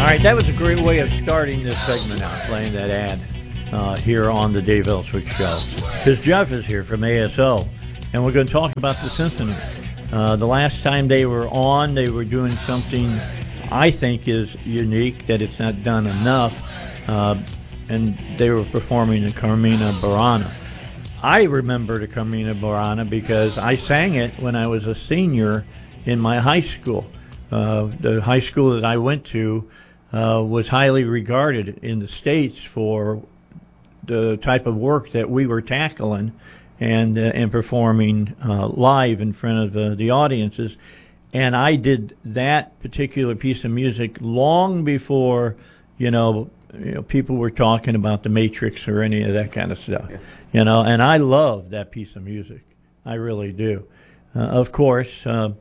All right, that was a great way of starting this segment out, playing that ad here on the Dave Ellswick Show. Because Jeff is here from ASO, and we're going to talk about the symphony. The last time they were on, they were doing something I think is unique, that it's not done enough, and they were performing the Carmina Burana. I remember the Carmina Burana because I sang it when I was a senior in my high school. The high school that I went to was highly regarded in the States for the type of work that we were tackling and performing live in front of the audiences. And I did that particular piece of music long before, people were talking about the Matrix or any of that kind of stuff. Yeah. And I love that piece of music. I really do. Of course, a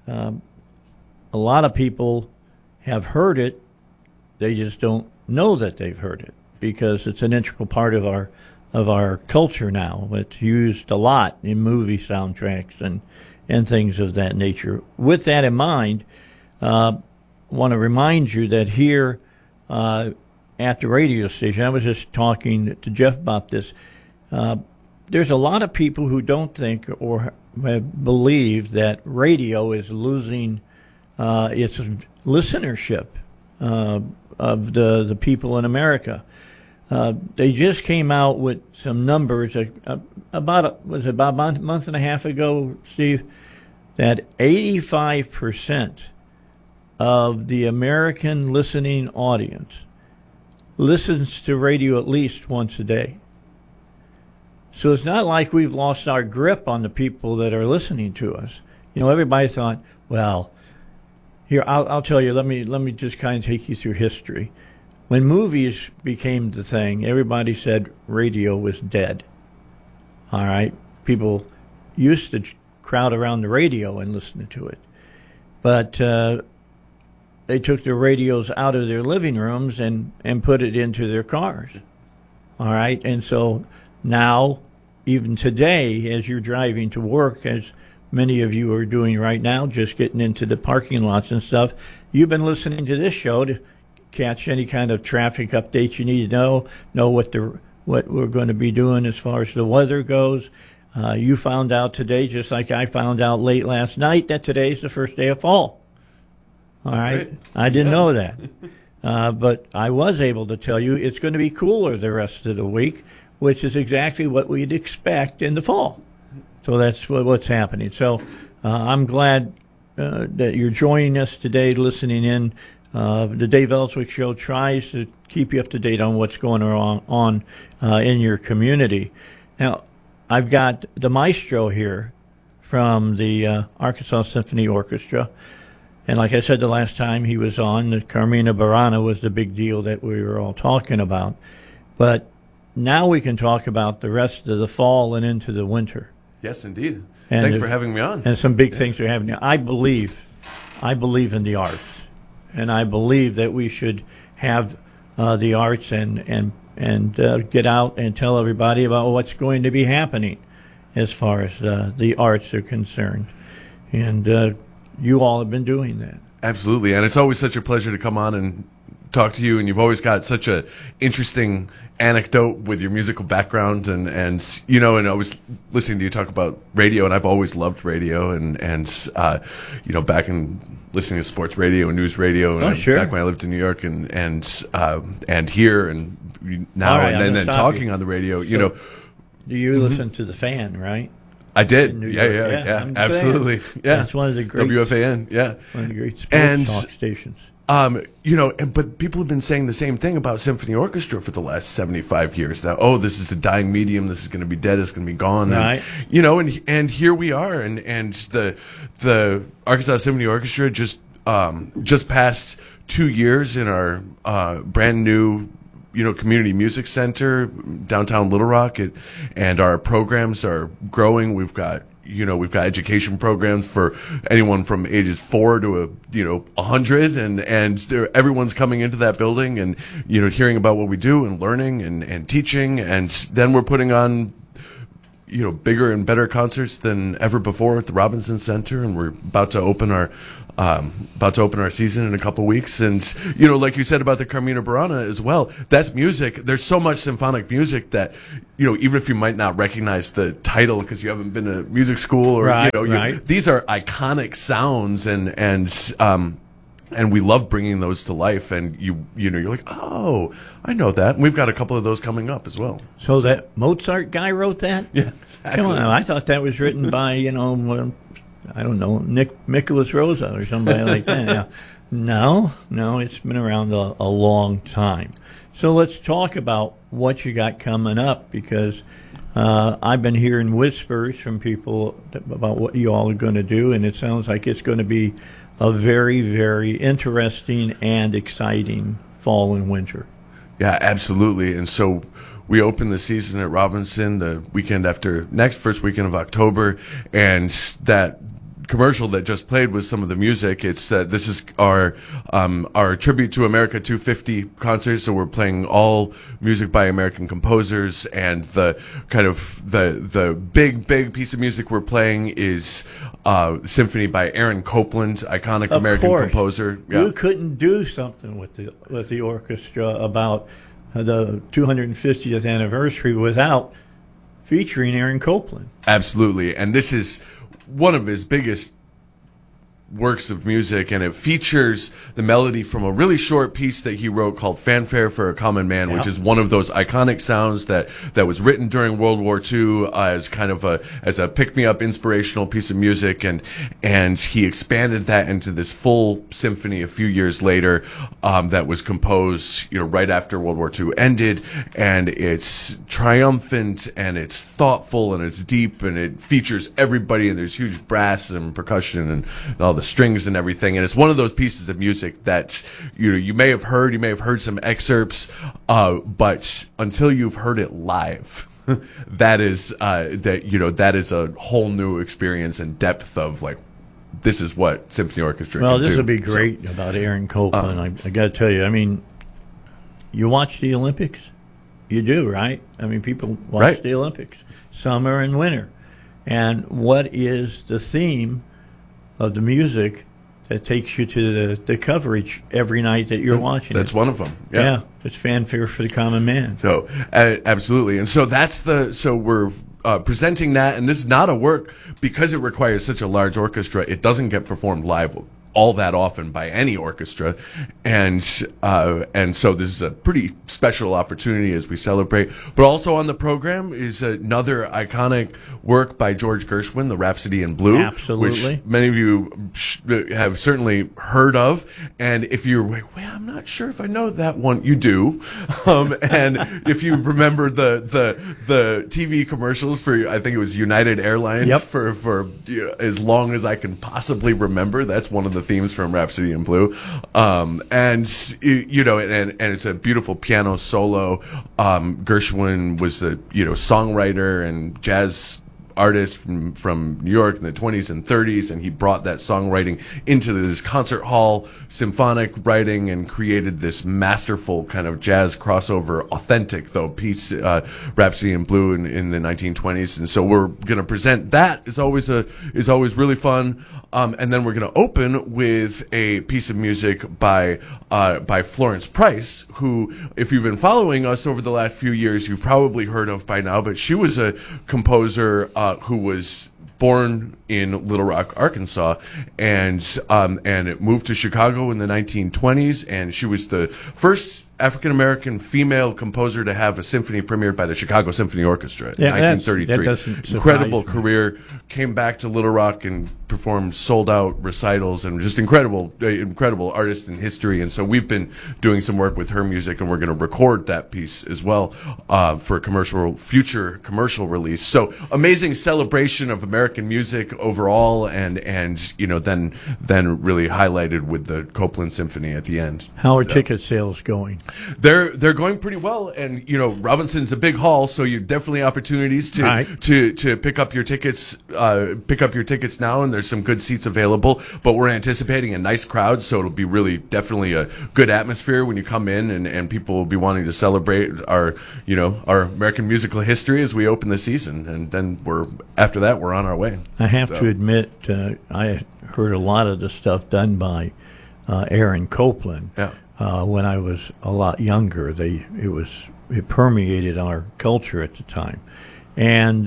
lot of people have heard it. They just don't know that they've heard it because it's an integral part of our culture now. It's used a lot in movie soundtracks and things of that nature. With that in mind, I want to remind you that here at the radio station, I was just talking to Jeff about this, there's a lot of people who don't think or believe that radio is losing its listenership of the people in America. They just came out with some numbers about a month and a half ago, Steve, that 85% of the American listening audience listens to radio at least once a day. So it's not like we've lost our grip on the people that are listening to us. Everybody thought, well, here, I'll tell you, let me just kind of take you through history. When movies became the thing, everybody said radio was dead. All right? People used to crowd around the radio and listen to it. But they took the radios out of their living rooms and put it into their cars. All right? And so now, even today, as you're driving to work, as many of you are doing right now, just getting into the parking lots and stuff, you've been listening to this show to catch any kind of traffic updates you need to know what we're going to be doing as far as the weather goes. You found out today, just like I found out late last night, that today's the first day of fall. All right? Great. I didn't know that. But I was able to tell you it's going to be cooler the rest of the week, which is exactly what we'd expect in the fall. So that's what's happening. So I'm glad that you're joining us today, listening in. The Dave Ellswick Show tries to keep you up to date on what's going on in your community. Now, I've got the maestro here from the Arkansas Symphony Orchestra. And like I said the last time he was on, the Carmina Burana was the big deal that we were all talking about. But now we can talk about the rest of the fall and into the winter. Yes, indeed. Thanks for having me on. And some big things are happening. I believe in the arts, and I believe that we should have the arts and get out and tell everybody about what's going to be happening as far as the arts are concerned. And you all have been doing that. Absolutely, and it's always such a pleasure to come on and talk to you, and you've always got such a interesting anecdote with your musical background, and I was listening to you talk about radio, and I've always loved radio, and back in listening to sports radio and news radio, and back when I lived in New York, and here, and now, right, and then talking on the radio, Do you listen to the Fan, right? I did. Yeah, absolutely. Yeah, that's one of the great WFAN. Yeah, one of the great sports talk stations. But people have been saying the same thing about symphony orchestra for the last 75 years. Now, this is the dying medium. This is going to be dead. It's going to be gone. Right. And here we are. And the Arkansas Symphony Orchestra just passed 2 years in our brand new community music center downtown Little Rock. And our programs are growing. We've got education programs for anyone from ages 4 to 100, and everyone's coming into that building and hearing about what we do and learning and teaching, and then we're putting on bigger and better concerts than ever before at the Robinson Center, and we're about to open our about to open our season in a couple weeks. And, you know, like you said about the Carmina Burana as well, that's music. There's so much symphonic music that, you know, even if you might not recognize the title because you haven't been to music school or, Right, you know, right. these are iconic sounds and we love bringing those to life. And you know, you're like, oh, I know that. And we've got a couple of those coming up as well. So that Mozart guy wrote that? Yeah, exactly. Come on, I thought that was written by, you know, I don't know, Nicholas Rosa or somebody like that. Yeah. No, it's been around a long time. So let's talk about what you got coming up, because I've been hearing whispers from people about what you all are going to do, and it sounds like it's going to be a very, very interesting and exciting fall and winter. Yeah, absolutely. And so we open the season at Robinson the weekend after next, first weekend of October, and that commercial that just played was some of the music. It's this is our tribute to America 250 concert. So we're playing all music by American composers, and the kind of the big piece of music we're playing is symphony by Aaron Copland, iconic American composer. Yeah. You couldn't do something with the orchestra about the 250th anniversary without featuring Aaron Copland. Absolutely, and this is one of his biggest works of music, and it features the melody from a really short piece that he wrote called Fanfare for a Common Man, which is one of those iconic sounds that was written during World War II as kind of a pick-me-up inspirational piece of music, and he expanded that into this full symphony a few years later that was composed, you know, right after World War II ended, and it's triumphant and it's thoughtful and it's deep and it features everybody, and there's huge brass and percussion and all the strings and everything, and it's one of those pieces of music that you may have heard some excerpts, but until you've heard it live, that is a whole new experience and depth of like, this is what symphony orchestra can do. Well, this would be great about Aaron Copland. I got to tell you, I mean, you watch the Olympics, you do, right? I mean, people watch the Olympics, summer and winter, and what is the theme of the music that takes you to the coverage every night that you're watching? That's one of them. Yeah, it's Fanfare for the Common Man. So absolutely, and so we're presenting that, and this is not a work because it requires such a large orchestra. It doesn't get performed live all that often by any orchestra, and so this is a pretty special opportunity as we celebrate. But also on the program is another iconic work by George Gershwin, the Rhapsody in Blue, absolutely, which many of you have certainly heard of. And if you're well, I'm not sure if I know that one, you do. And if you remember the TV commercials for, I think it was United Airlines, for as long as I can possibly remember, that's one of the themes from Rhapsody in Blue, and you know, and it's a beautiful piano solo. Gershwin was a songwriter and jazz artist from New York in the 20s and 30s, and he brought that songwriting into this concert hall symphonic writing and created this masterful kind of jazz crossover, authentic though piece, Rhapsody in Blue in the 1920s. And so we're going to present that. Is always really fun. And then we're going to open with a piece of music by Florence Price, who, if you've been following us over the last few years, you've probably heard of by now, but she was a composer who was born in Little Rock, Arkansas, and moved to Chicago in the 1920s, and she was the first African-American female composer to have a symphony premiered by the Chicago Symphony Orchestra in 1933. Incredible career. Came back to Little Rock and performed sold-out recitals, and just incredible artist in history. And so we've been doing some work with her music, and we're going to record that piece as well for future commercial release. So amazing celebration of American music overall, and then really highlighted with the Copland Symphony at the end. How are ticket sales going? They're going pretty well, and Robinson's a big hall, so you definitely opportunities to Right. to pick up your tickets. Pick up your tickets now, and there's some good seats available. But we're anticipating a nice crowd, so it'll be really definitely a good atmosphere when you come in, and people will be wanting to celebrate our American musical history as we open the season, and then after that we're on our way. I have to admit, I heard a lot of the stuff done by Aaron Copland. Yeah. When I was a lot younger, it permeated our culture at the time, and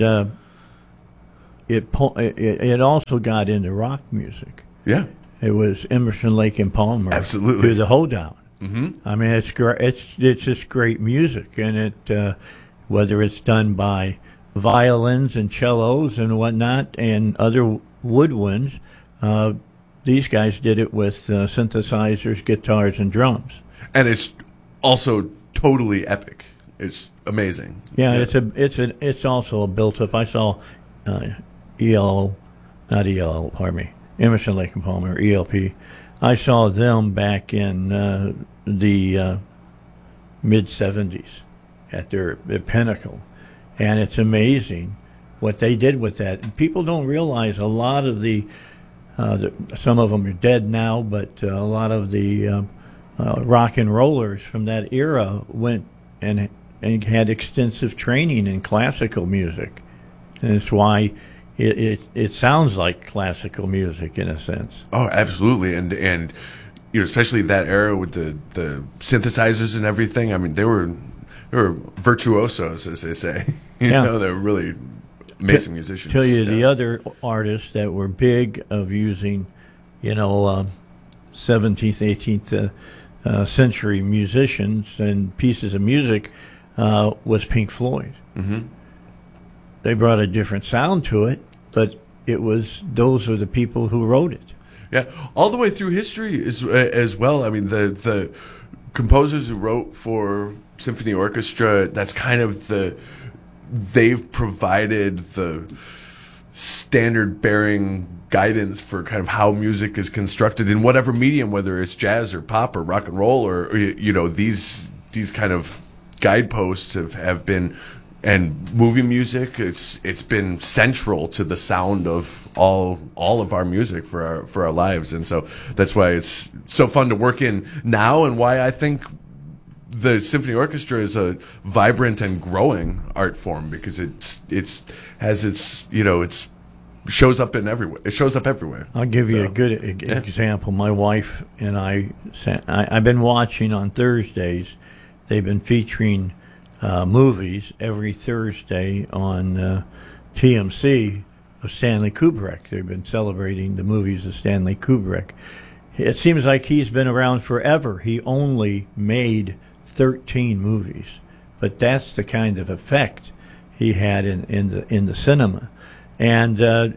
it also got into rock music. Yeah. It was Emerson, Lake and Palmer, Absolutely. to the Hoedown. Mm-hmm. I mean, it's great. It's just great music, and it whether it's done by violins and cellos and whatnot and other woodwinds. These guys did it with synthesizers, guitars, and drums. And it's also totally epic. It's amazing. Yeah, it's also a built up. I saw Emerson, Lake and Palmer, ELP. I saw them back in the mid '70s at their pinnacle, and it's amazing what they did with that. And people don't realize a lot of some of them are dead now, but a lot of the rock and rollers from that era went and had extensive training in classical music. And it's why it sounds like classical music in a sense. Oh, absolutely, and especially that era with the synthesizers and everything. I mean, they were virtuosos, as they say. They're really amazing musicians. Tell you the other artists that were big of using, 17th, 18th century musicians and pieces of music was Pink Floyd. Mm-hmm. They brought a different sound to it, but those are the people who wrote it. Yeah, all the way through history as well. I mean, the composers who wrote for symphony orchestra, that's kind of they've provided the standard bearing guidance for kind of how music is constructed in whatever medium, whether it's jazz or pop or rock and roll or these kind of guideposts have been, and movie music, it's been central to the sound of all of our music for our lives. And so that's why it's so fun to work in now, and why I think the symphony orchestra is a vibrant and growing art form, because it shows up everywhere. It shows up everywhere. I'll give you a good example. My wife and I've been watching on Thursdays. They've been featuring movies every Thursday on TMC of Stanley Kubrick. They've been celebrating the movies of Stanley Kubrick. It seems like he's been around forever. He only made 13 movies, but that's the kind of effect he had in the cinema. And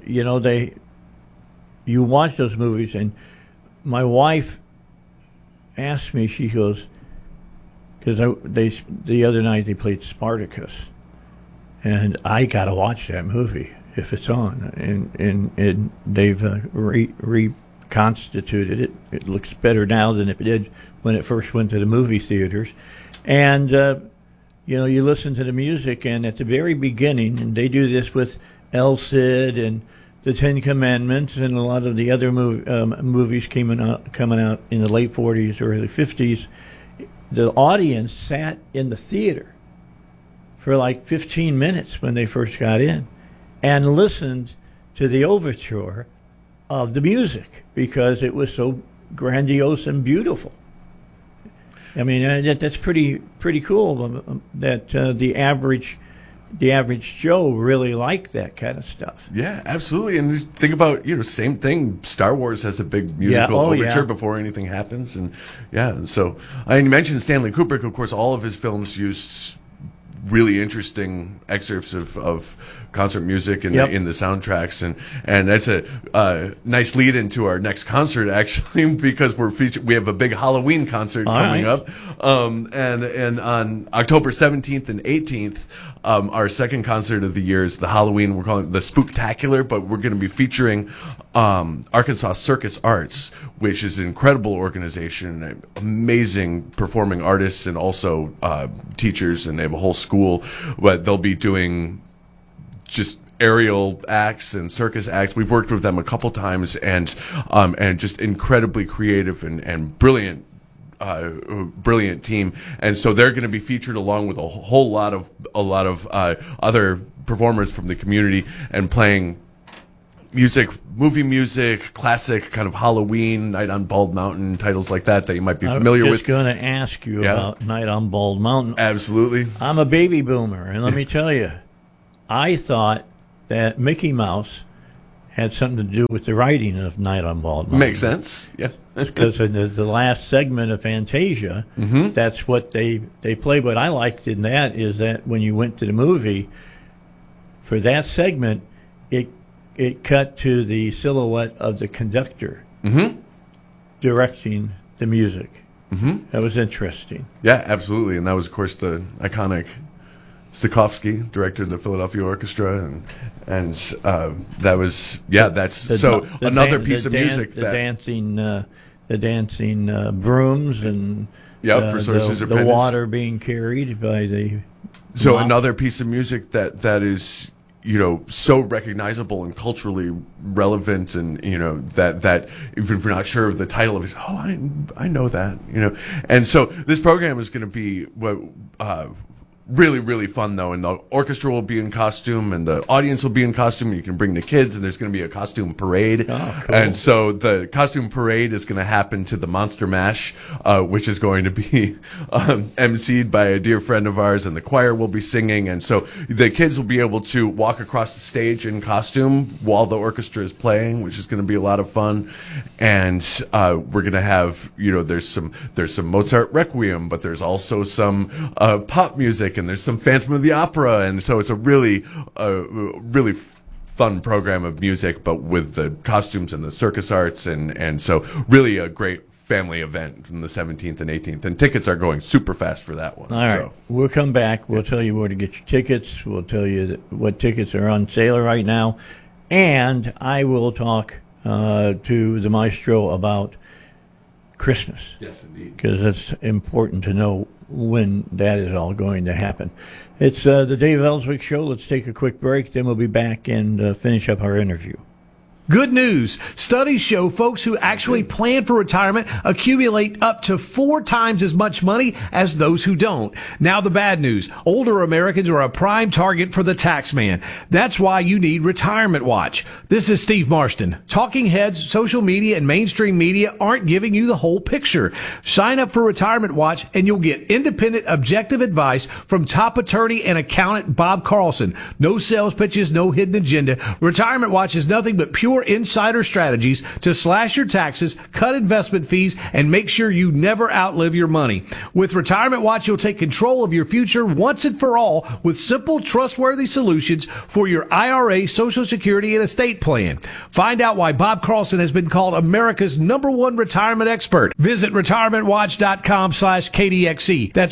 you watch those movies, and my wife asked me, she goes, because the other night they played Spartacus, and I got to watch that movie if it's on, and they've reconstituted it. It looks better now than it did when it first went to the movie theaters. And you listen to the music, and at the very beginning, and they do this with El Cid and the Ten Commandments and a lot of the other movies coming out in the late 40s, early 50s. The audience sat in the theater for like 15 minutes when they first got in and listened to the overture of the music because it was so grandiose and beautiful. I mean, that's pretty cool that the average Joe really liked that kind of stuff. Yeah, absolutely. And think about, same thing. Star Wars has a big musical overture before anything happens. And so you mentioned Stanley Kubrick. Of course, all of his films used really interesting excerpts of concert music in the soundtracks, and that's a nice lead into our next concert, actually, because we have a big Halloween concert coming up, and on October 17th and 18th, our second concert of the year is the Halloween. We're calling it the Spooktacular, but we're going to be featuring Arkansas Circus Arts, which is an incredible organization, amazing performing artists, and also teachers, and they have a whole school. But they'll be doing just aerial acts and circus acts. We've worked with them a couple times, and just incredibly creative and brilliant team. And so they're going to be featured along with a whole lot of other performers from the community, and playing music, movie music, classic kind of Halloween, Night on Bald Mountain, titles like that you might be familiar with. I was just going to ask you about Night on Bald Mountain. Absolutely. I'm a baby boomer, and let me tell you, I thought that Mickey Mouse had something to do with the writing of Night on Bald Mountain. Makes sense, yeah. Because in the last segment of Fantasia, that's what they play. What I liked in that is that when you went to the movie, for that segment, it cut to the silhouette of the conductor directing the music. That was interesting. Yeah, absolutely. And that was, of course, the iconic Stokowski, director of the Philadelphia Orchestra, and that was that's another piece of music. The dancing brooms and for Sorcerer's the Apprentice. water being carried by the. So another piece of music that is so recognizable and culturally relevant, and that even if you're not sure of the title of it, I know that, and so this program is going to be really, really fun, though, and the orchestra will be in costume, and the audience will be in costume, and you can bring the kids, and there's going to be a costume parade. Oh, cool. And so the costume parade is going to happen to the Monster Mash, which is going to be emceed by a dear friend of ours, and the choir will be singing, and so the kids will be able to walk across the stage in costume while the orchestra is playing, which is going to be a lot of fun. And we're going to have, there's some Mozart Requiem, but there's also some pop music, and there's some Phantom of the Opera, and so it's a really fun program of music, but with the costumes and the circus arts, and so really a great family event from the 17th and 18th, and tickets are going super fast for that one. All right, we'll come back. We'll tell you where to get your tickets. We'll tell you what tickets are on sale right now, and I will talk to the maestro about Christmas. Yes, indeed. Because it's important to know when that is all going to happen. It's the Dave Ellswick Show. Let's take a quick break, then we'll be back and finish up our interview. Good news. Studies show folks who actually plan for retirement accumulate up to 4 times as much money as those who don't. Now the bad news. Older Americans are a prime target for the tax man. That's why you need Retirement Watch. This is Steve Marston. Talking heads, social media, and mainstream media aren't giving you the whole picture. Sign up for Retirement Watch and you'll get independent, objective advice from top attorney and accountant Bob Carlson. No sales pitches, no hidden agenda. Retirement Watch is nothing but pure insider strategies to slash your taxes, cut investment fees, and make sure you never outlive your money. With Retirement Watch, you'll take control of your future once and for all with simple, trustworthy solutions for your IRA, Social Security, and estate plan. Find out why Bob Carlson has been called America's #1 retirement expert. Visit retirementwatch.com/KDXE. That's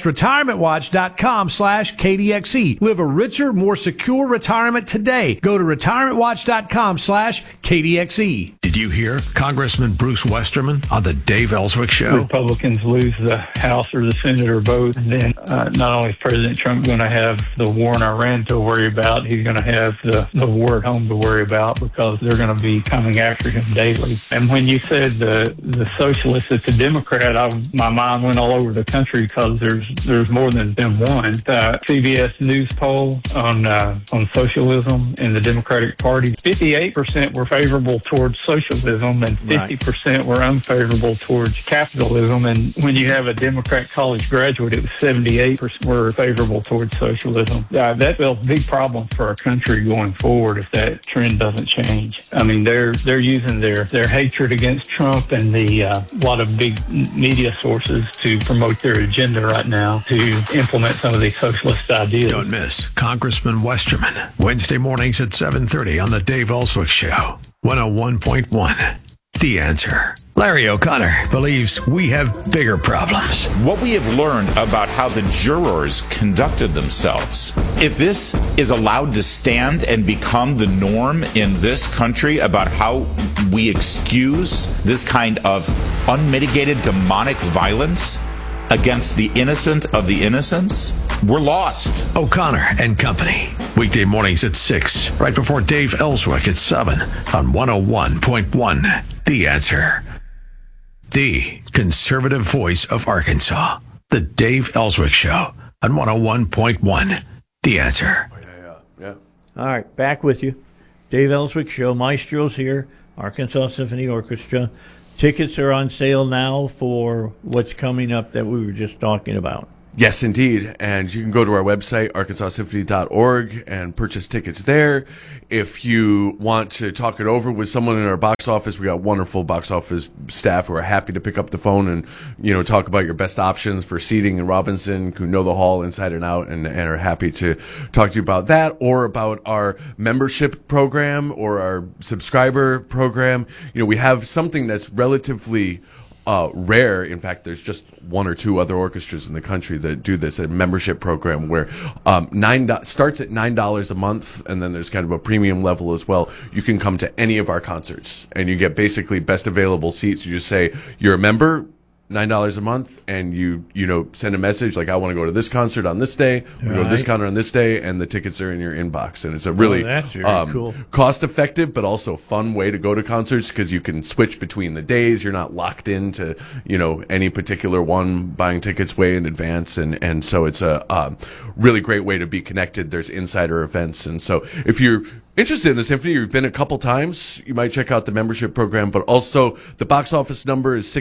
retirementwatch.com/KDXE. Live a richer, more secure retirement today. Go to retirementwatch.com/KDXE. Did you hear Congressman Bruce Westerman on the Dave Ellswick Show? Republicans lose the House or the Senate or both, and then not only is President Trump going to have the war in Iran to worry about, he's going to have the war at home to worry about, because they're going to be coming after him daily. And when you said the socialist that's a Democrat, my mind went all over the country, because there's more than one. CBS News poll on socialism in the Democratic Party, 58% were favorable towards socialism and 50% were unfavorable towards capitalism. And when you have a Democrat college graduate, it was 78% were favorable towards socialism. That's a big problem for our country going forward if that trend doesn't change. I mean, they're using their hatred against Trump and the lot of big media sources to promote their agenda right now to implement some of these socialist ideas. Don't miss Congressman Westerman, Wednesday mornings at 7:30 on the Dave Ellswick Show. 101.1 The Answer. Larry O'Connor believes we have bigger problems. What we have learned about how the jurors conducted themselves, if this is allowed to stand and become the norm in this country about how we excuse this kind of unmitigated demonic violence against the innocent of the innocents, we're lost. O'Connor and Company. Weekday mornings at 6, right before Dave Ellswick at 7 on 101.1. The Answer. The conservative voice of Arkansas. The Dave Ellswick Show on 101.1. The Answer. Yeah. All right, back with you. Dave Ellswick Show. Maestro's here. Arkansas Symphony Orchestra. Tickets are on sale now for what's coming up that we were just talking about. Yes, indeed. And you can go to our website, arkansasymphony.org, and purchase tickets there. If you want to talk it over with someone in our box office, we got wonderful box office staff who are happy to pick up the phone and, talk about your best options for seating in Robinson, who know the hall inside and out, and are happy to talk to you about that or about our membership program or our subscriber program. We have something that's relatively rare. In fact, there's just one or two other orchestras in the country that do this, a membership program where starts at $9 a month, and then there's kind of a premium level as well. You can come to any of our concerts, and you get basically best available seats. You just say you're a member, $9 a month, and you send a message like, I want to go to this concert on this day, we go to this concert on this day, and the tickets are in your inbox. And it's a really cool, cost-effective but also fun way to go to concerts because you can switch between the days. You're not locked into any particular one, buying tickets way in advance, and so it's a really great way to be connected. There's insider events, and so if you're interested in the symphony, you've been a couple times, you might check out the membership program, but also the box office number is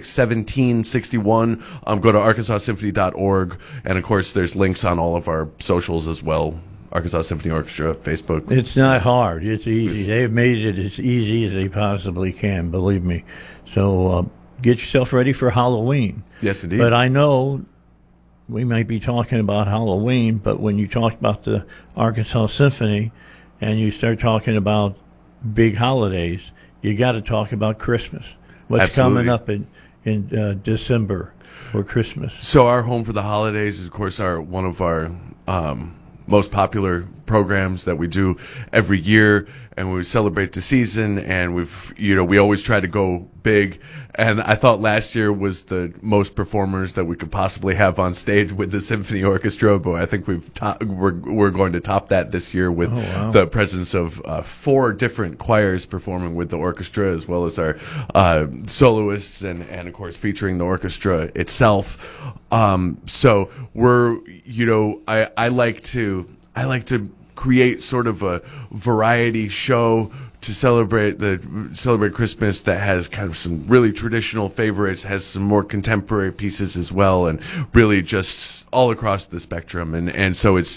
666-1761. Go to arkansasymphony.org, and of course there's links on all of our socials as well. Arkansas Symphony Orchestra, Facebook. It's not hard. It's easy. They've made it as easy as they possibly can, believe me. So get yourself ready for Halloween. Yes, indeed. But I know we might be talking about Halloween, but when you talk about the Arkansas Symphony and you start talking about big holidays, you got to talk about Christmas. What's Absolutely. coming up in December for Christmas? So our Home for the Holidays is, of course, one of our most popular programs that we do every year, and we celebrate the season, and we always try to go big. And I thought last year was the most performers that we could possibly have on stage with the symphony orchestra, but I think we're going to top that this year with the presence of 4 different choirs performing with the orchestra, as well as our soloists, and of course featuring the orchestra itself. So I like to create sort of a variety show to celebrate Christmas that has kind of some really traditional favorites, has some more contemporary pieces as well, and really just all across the spectrum. And so it's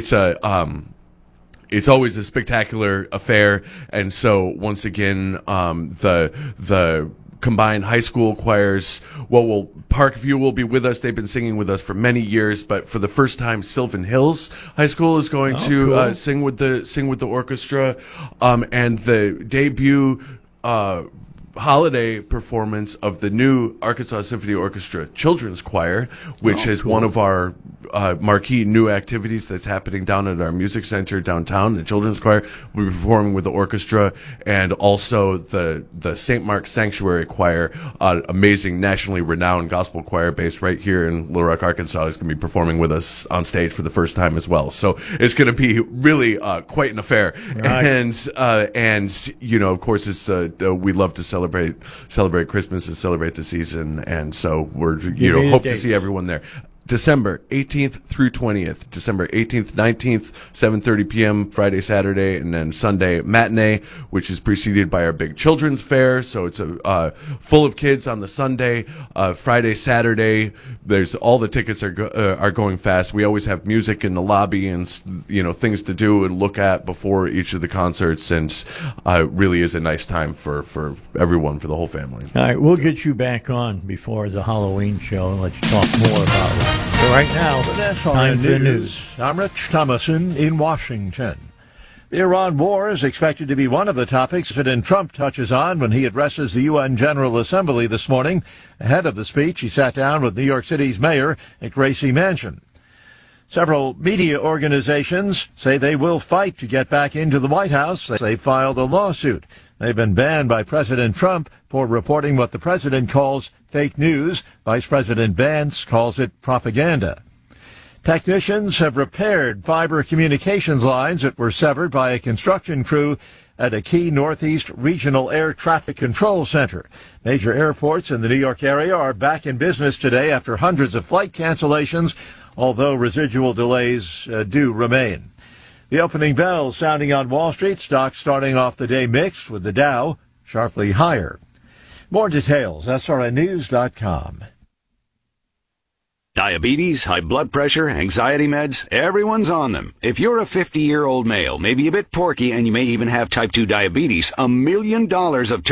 always a spectacular affair. And so once again, the combined high school choirs. Parkview will be with us. They've been singing with us for many years, but for the first time, Sylvan Hills High School is going to sing with the orchestra, and the debut holiday performance of the new Arkansas Symphony Orchestra Children's Choir, which is one of our marquee new activities that's happening down at our music center downtown. The Children's Choir will be performing with the orchestra, and also the St. Mark's Sanctuary Choir, amazing nationally renowned gospel choir based right here in Little Rock, Arkansas, is going to be performing with us on stage for the first time as well. So it's going to be really quite an affair. Right. And of course, it's we love to celebrate Christmas and celebrate the season, and so we're hope to see everyone there. December 18th through 20th. December 18th, 19th, 7:30 p.m. Friday, Saturday, and then Sunday matinee, which is preceded by our big children's fair. So it's full of kids on the Sunday. Friday, Saturday, there's all the tickets are going fast. We always have music in the lobby and things to do and look at before each of the concerts, and really is a nice time for everyone, for the whole family. All right, we'll get you back on before the Halloween show and let you talk more about it. So right now, time for the news. I'm Rich Thomason in Washington. The Iran war is expected to be one of the topics President Trump touches on when he addresses the UN General Assembly this morning. Ahead of the speech, he sat down with New York City's mayor at Gracie Mansion. Several media organizations say they will fight to get back into the White House. They filed a lawsuit. They've been banned by President Trump for reporting what the president calls fake news. Vice President Vance calls it propaganda. Technicians have repaired fiber communications lines that were severed by a construction crew at a key Northeast Regional Air Traffic Control Center. Major airports in the New York area are back in business today after hundreds of flight cancellations, although residual delays do remain. The opening bell sounding on Wall Street, stocks starting off the day mixed with the Dow sharply higher. More details, srnnews.com. Diabetes, high blood pressure, anxiety meds, everyone's on them. If you're a 50-year-old male, maybe a bit porky, and you may even have type 2 diabetes, $1 million of